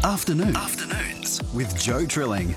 Afternoons with Joe Trilling.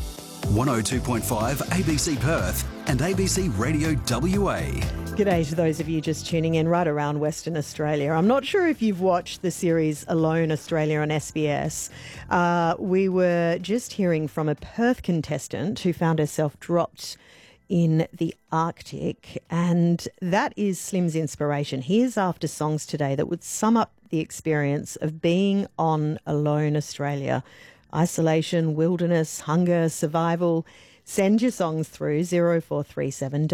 102.5 ABC Perth and ABC Radio WA. G'day to those of you just tuning in right around Western Australia. I'm not sure if you've watched the series Alone Australia on SBS. We were just hearing from a Perth contestant who found herself dropped in the Arctic, and that is Slim's inspiration. He is after songs today that would sum up the experience of being on Alone Australia. Isolation, wilderness, hunger, survival. Send your songs through 0437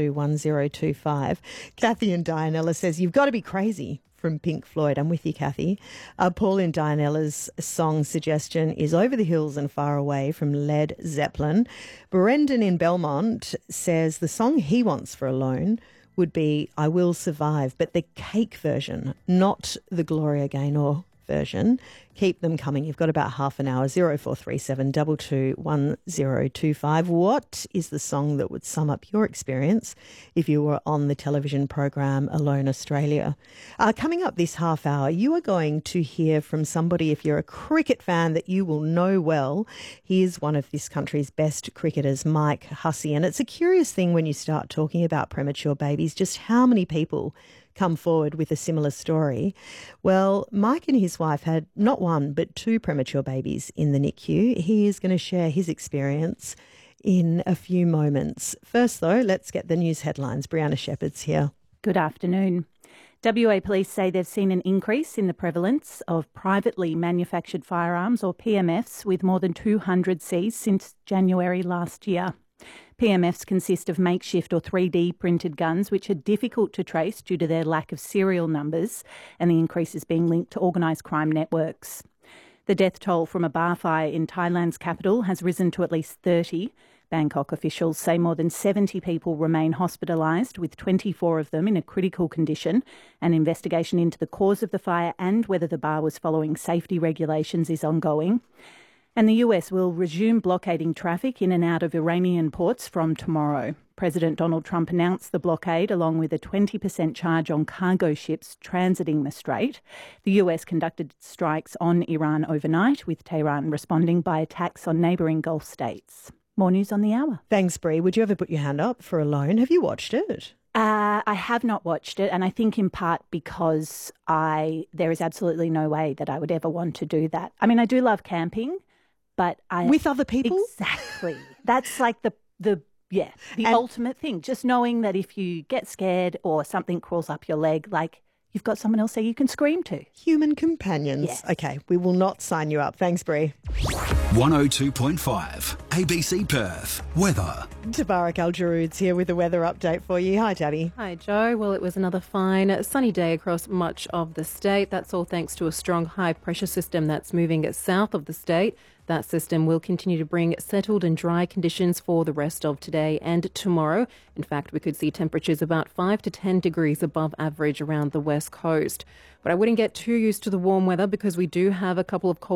221025. Kathy in Dianella says, "You've got to be crazy," from Pink Floyd. I'm with you, Kathy. Paul in Dianella's song suggestion is Over the Hills and Far Away from Led Zeppelin. Brendan in Belmont says the song he wants for Alone would be I Will Survive, but the Cake version, not the Gloria Gaynor version. Keep them coming. You've got about half an hour. 0437 221025. What is the song that would sum up your experience if you were on the television program Alone Australia? Coming up this half hour, you are going to hear from somebody, if you're a cricket fan, that you will know well. He is one of this country's best cricketers, Mike Hussey. And it's a curious thing when you start talking about premature babies, just how many people come forward with a similar story. Well, Mike and his wife had not one but two premature babies in the NICU. He is going to share his experience in a few moments. First, though, let's get the news headlines. Brianna Shepherd's here. Good afternoon. WA Police say they've seen an increase in the prevalence of privately manufactured firearms, or PMFs, with more than 200 seized since January last year. PMFs consist of makeshift or 3D printed guns, which are difficult to trace due to their lack of serial numbers, and the increase is being linked to organised crime networks. The death toll from a bar fire in Thailand's capital has risen to at least 30. Bangkok officials say more than 70 people remain hospitalised, with 24 of them in a critical condition. An investigation into the cause of the fire and whether the bar was following safety regulations is ongoing. And the US will resume blockading traffic in and out of Iranian ports from tomorrow. President Donald Trump announced the blockade along with a 20% charge on cargo ships transiting the strait. The US conducted strikes on Iran overnight, with Tehran responding by attacks on neighbouring Gulf states. More news on the hour. Thanks, Brie. Would you ever put your hand up for Alone? Have you watched it? I have not watched it, and I think in part because there is absolutely no way that I would ever want to do that. I mean, I do love camping. But with other people? Exactly. That's like the ultimate thing. Just knowing that if you get scared or something crawls up your leg, like you've got someone else there you can scream to. Human companions. Yes. Okay, we will not sign you up. Thanks, Brie. 102.5 ABC Perth. Weather. Tabarak Al-Jaroud's here with the weather update for you. Hi, Tabby. Hi, Joe. Well, it was another fine sunny day across much of the state. That's all thanks to a strong high-pressure system that's moving south of the state. That system will continue to bring settled and dry conditions for the rest of today and tomorrow. In fact, we could see temperatures about 5 to 10 degrees above average around the west coast. But I wouldn't get too used to the warm weather because we do have a couple of cold